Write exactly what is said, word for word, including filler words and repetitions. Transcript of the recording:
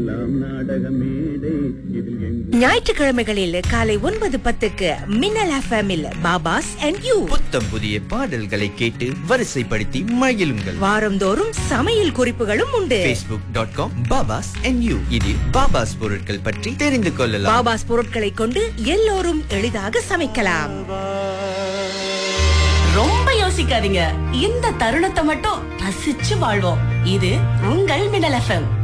எல்லாம் நாடக மேடை இதில் எங்கும் ஞாயிற்றுக்கிழமைகளில் காலை ஒன்பது பத்துக்கு மின்னல் எஃப்எம்மில் பாபாஸ் அண்ட் யூ. புத்தம் புதிய பாடல்களை கேட்டு வரிசைப்படுத்தி மகிழுங்கள். வாரந்தோறும் சமையல் குறிப்புகளும் உண்டு. facebook டாட் காம் பாபாஸ் அண்ட் யூ இதில் பாபாஸ் பொருட்கள் பற்றி தெரிந்து கொள்ளலாம். பாபாஸ் பொருட்களை கொண்டு எல்லோரும் எளிதாக சமைக்கலாம். ரொம்ப யோசிக்காதீங்க, இந்த தருணத்தை மட்டும் ரசிச்சு வாழ்வோம். இது உங்கள் மின்னல் எஃப்எம்.